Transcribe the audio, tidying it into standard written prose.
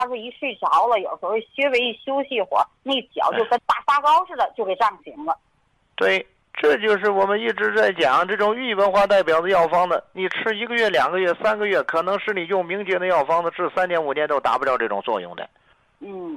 要是一睡着了，有时候稍微一休息一会儿，那脚就跟大发糕似的，就给胀醒了。 对，这就是我们一直在讲这种寓文化代表的药方的，你吃1个月、2个月、3个月，可能是你用明节的药方子治3年5年都达不了这种作用的。 嗯。